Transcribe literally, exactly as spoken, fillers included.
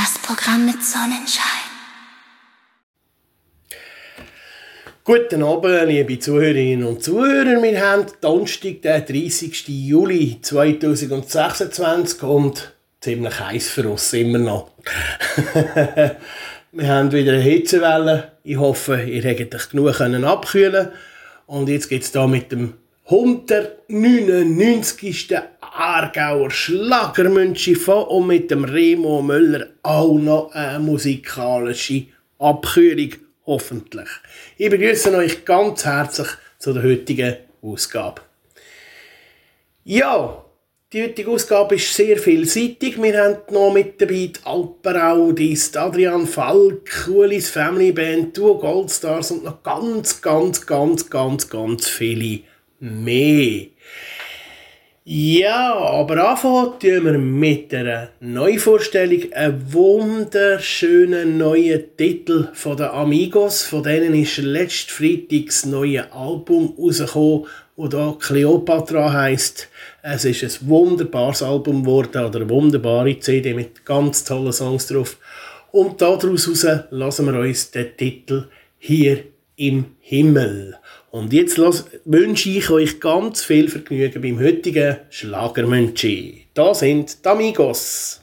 Das Programm mit Sonnenschein. Guten Abend, liebe Zuhörerinnen und Zuhörer. Wir haben Donnerstag, den dreißigsten Juli zweitausendsechsundzwanzig und ziemlich heiß für uns, immer noch. Wir haben wieder eine Hitzewelle. Ich hoffe, ihr habt euch genug abkühlen. Und jetzt geht es hier mit dem hundertneunundneunzigsten Aargauer Schlagermünchi von und mit dem Remo Müller auch noch eine musikalische Abkühlung, hoffentlich. Ich begrüße euch ganz herzlich zu der heutigen Ausgabe. Ja, die heutige Ausgabe ist sehr vielseitig. Wir haben noch mit dabei die Alperaudis, Adrian Falk, Ulis Family Band, Duo Goldstars und noch ganz, ganz, ganz, ganz, ganz viele mehr. Ja, aber anfangen tun wir mit einer Neuvorstellung, einem wunderschönen neuen Titel von den Amigos. Von denen ist letzten Freitag das neue Album rausgekommen, das hier Cleopatra heisst. Es ist ein wunderbares Album geworden, oder eine wunderbare C D mit ganz tollen Songs drauf. Und daraus lassen wir uns den Titel «Hier im Himmel». Und jetzt wünsche ich euch ganz viel Vergnügen beim heutigen Schlagermünchi. Da sind die Amigos.